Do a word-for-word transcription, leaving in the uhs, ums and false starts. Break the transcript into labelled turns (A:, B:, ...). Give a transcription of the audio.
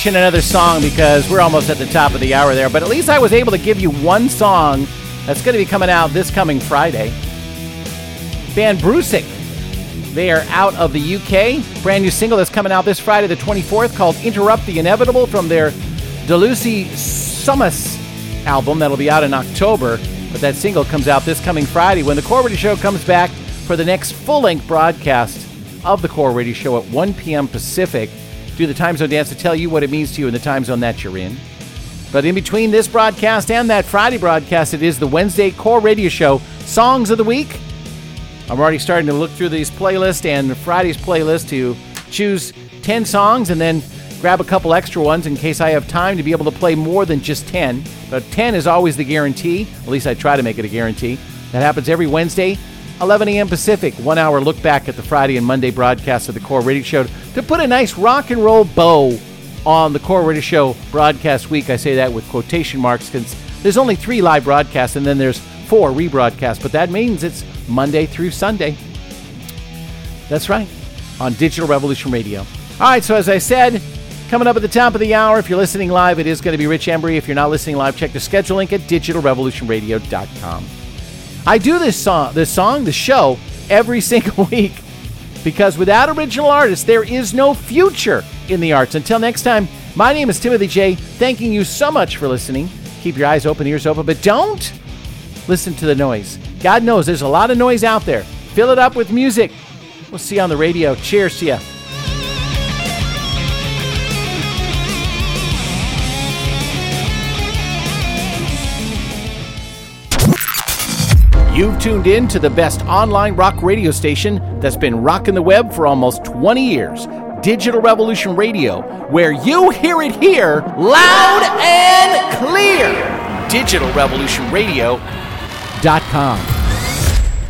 A: Another song because we're almost at the top of the hour there, but at least I was able to give you one song that's going to be coming out this coming Friday. Band Brusick. They are out of the U K. Brand new single that's coming out this Friday the twenty-fourth called Interrupt the Inevitable from their Delucy Summus album that'll be out in October. But that single comes out this coming Friday when the Core Radio Show comes back for the next full-length broadcast of the Core Radio Show at one p.m. Pacific. Do the time zone dance to tell you what it means to you in the time zone that you're in. But in between this broadcast and that Friday broadcast, it is the Wednesday Core Radio Show Songs of the Week. I'm already starting to look through these playlists and Friday's playlist to choose ten songs and then grab a couple extra ones in case I have time to be able to play more than just ten. But ten is always the guarantee. At least I try to make it a guarantee. That happens every Wednesday, eleven a.m. Pacific, one hour look back at the Friday and Monday broadcast of the Core Radio Show to put a nice rock and roll bow on the Core Radio Show broadcast week. I say that with quotation marks because there's only three live broadcasts and then there's four rebroadcasts, but that means it's Monday through Sunday. That's right, on Digital Revolution Radio. All right, so as I said, coming up at the top of the hour, if you're listening live, it is going to be Rich Embry. If you're not listening live, check the schedule link at digital revolution radio dot com. I do this song, this song, the show, every single week because without original artists, there is no future in the arts. Until next time, my name is Timothy J. Thanking you so much for listening. Keep your eyes open, ears open, but don't listen to the noise. God knows there's a lot of noise out there. Fill it up with music. We'll see you on the radio. Cheers to you. You've tuned in to the best online rock radio station that's been rocking the web for almost twenty years. Digital Revolution Radio, where you hear it here loud and clear. digital revolution radio dot com